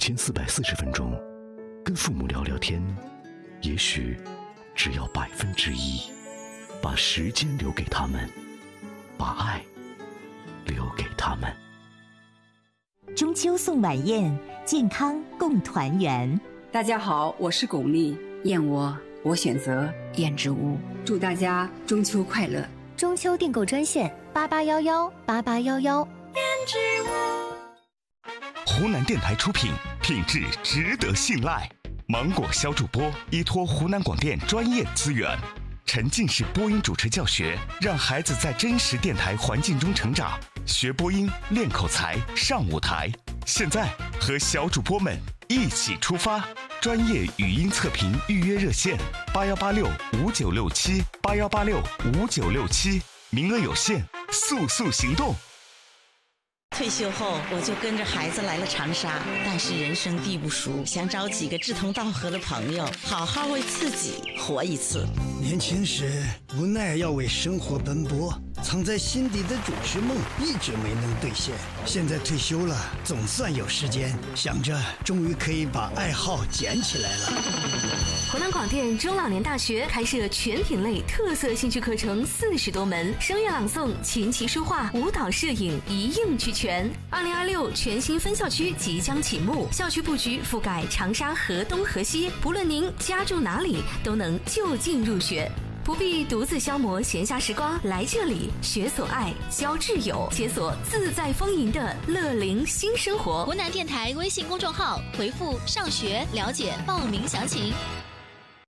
1440分钟，跟父母聊聊天，也许只要1%，把时间留给他们，把爱留给他们。 中秋送晚宴，健康共团圆。 大家好，我是巩俐，燕窝我选择燕之屋。祝大家中秋快乐！ 中秋订购专线88118811。燕之屋。 湖南电台出品，品质值得信赖。芒果小主播依托湖南广电专业资源，沉浸式播音主持教学，让孩子在真实电台环境中成长，学播音，练口才，上舞台。现在和小主播们一起出发，专业语音测评预约热线81865967，81865967，名额有限，速速行动。 退休后，我就跟着孩子来了长沙，但是人生地不熟，想找几个志同道合的朋友，好好为自己活一次。 年轻时无奈要为生活奔波，藏在心底的主持梦一直没能兑现。现在退休了，总算有时间，想着终于可以把爱好捡起来了。 湖南广电中老年大学开设全品类特色兴趣课程40多门，声乐朗诵、琴棋书画、舞蹈摄影一应俱全。2026全新分校区即将启幕，校区布局覆盖长沙河东河西，不论您家住哪里，都能就近入学。不必独自消磨闲暇时光，来这里学所爱，交挚友，解锁自在丰盈的乐龄新生活。 湖南电台微信公众号回复上学了解报名详情。